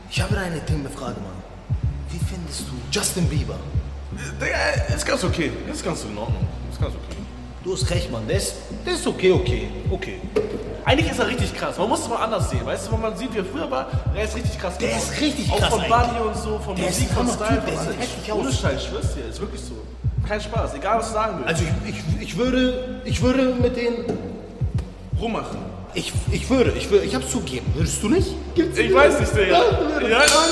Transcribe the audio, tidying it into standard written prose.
Ich habe eine Themenfrage, Mann. Wie findest du Justin Bieber? Digga, ist ganz okay. Ist ganz in Ordnung. Ist ganz okay. Du hast recht, Mann. Der ist okay. Eigentlich ist er richtig krass. Man muss es mal anders sehen. Weißt du, wenn man sieht, wie er früher war, er ist richtig krass geworden. Der ist richtig auch krass. Auch von Body und so, von der Musik, von Style. Typ, der sieht heftig aus. Ohne Scheiß, ich schwör's dir. Ist wirklich so. Kein Spaß. Egal, was du sagen willst. Also ich würde mit denen rummachen. Ich würde. Ich hab's zugeben. Würdest du nicht? Ich weiß nicht, Digga. Ja,